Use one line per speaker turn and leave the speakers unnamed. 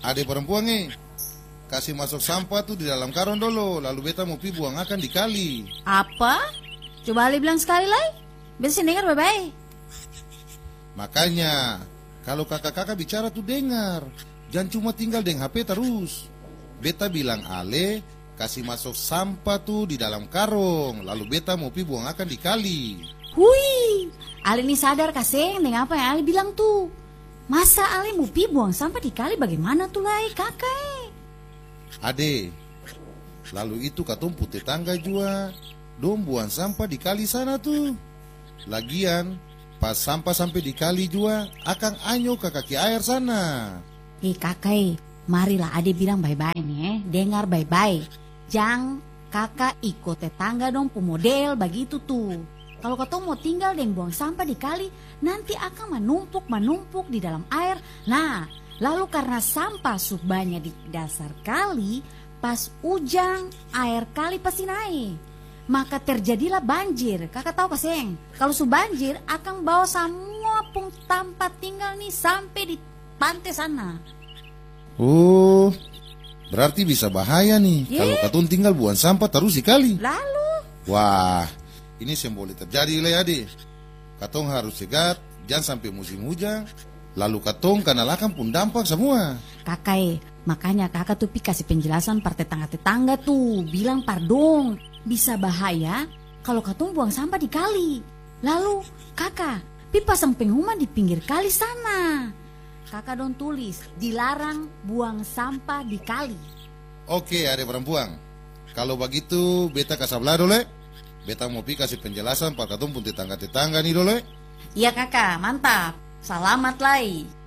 Adik perempuan nih, kasih masuk sampah tuh di dalam karung dulu, lalu beta mau pi buang akan di kali.
Apa? Coba Ali bilang sekali lagi. Beta dengar baik-baik.
Makanya, kalau kakak-kakak bicara tuh dengar. Jangan cuma tinggal dengan HP terus. Beta bilang Ale, kasih masuk sampah tuh di dalam karung, lalu beta mau pi buang akan di kali.
Hui, Ali ini sadar kaseng dengan apa yang Ali bilang tuh. Masa Ali mau pi buang sampah di kali bagaimana tuh lai kakak?
Ade, lalu itu katumpu tetangga juga, dong buang sampah di kali sana tuh. Lagian, pas sampah sampai di kali juga, akan anyo ke kaki air sana.
Kakak, marilah Ade bilang baik-baik nih, dengar baik-baik. Jangan kakak ikut tetangga dong pemodel begitu tuh. Kalau kau mau tinggal dan buang sampah di kali, nanti akan menumpuk di dalam air. Nah, lalu karena sampah subahnya di dasar kali, pas hujan air kali pasti naik. Maka terjadilah banjir. Kakak tahu kaseng, kalau banjir akan bawa semua pung tempat tinggal nih sampai di pantai sana.
Oh, berarti bisa bahaya nih kalau katun tinggal buang sampah terus di kali.
Lalu?
Wah, ini boleh terjadi lah Ade. Katong harus cegat, jangan sampai musim hujan. Lalu katong kanalakan pun dampak semua.
Kakak, makanya kakak tuh kasih penjelasan par tetangga-tetangga tuh. Bilang pardon, bisa bahaya kalau katong buang sampah di kali. Lalu kakak, pasang pengumuman di pinggir kali sana. Kakak dong tulis, dilarang buang sampah di kali.
Oke, adik perempuan. Kalau begitu, beta kasablah dole. Beta mau kasih penjelasan pak katong pun tetangga-tetangga nih dole.
Iya kakak, mantap. Selamat lai.